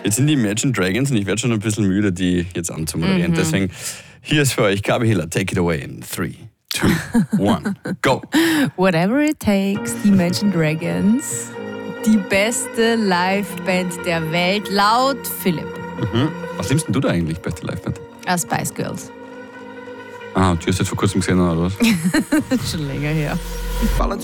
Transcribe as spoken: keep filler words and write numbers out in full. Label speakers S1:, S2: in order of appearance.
S1: Jetzt sind die Imagine Dragons und ich werde schon ein bisschen müde, die jetzt anzumoderieren. Mhm. Deswegen, hier ist für euch Gabi Hiller. Take it away in three, two, one, go.
S2: Whatever it takes, die Imagine Dragons. Die beste Liveband der Welt, laut Philipp.
S1: Mhm. Was nimmst denn du da eigentlich, beste Liveband?
S2: Ah, Spice Girls.
S1: Ah, du hast jetzt vor kurzem gesehen, oder was?
S2: Schon länger her.